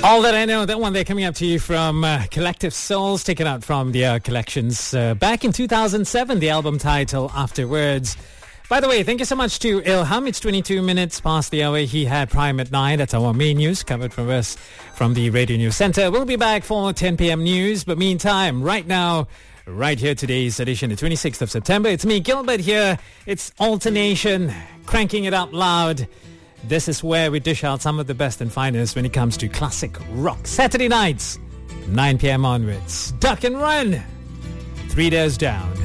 All That I Know, that one they're coming up to you from Collective Souls, taken out from their collections back in 2007, the album title Afterwards. By the way, thank you so much to Ilham. It's 22 minutes past the hour. He had Prime at 9. That's our main news covered from us from the Radio News Center. We'll be back for 10 p.m. news. But meantime, right now, right here, today's edition, the 26th of September. It's me, Gilbert, here. It's Alternation, cranking it up loud. This is where we dish out some of the best and finest when it comes to classic rock. Saturday nights, 9 p.m. onwards. Duck and run. 3 days down.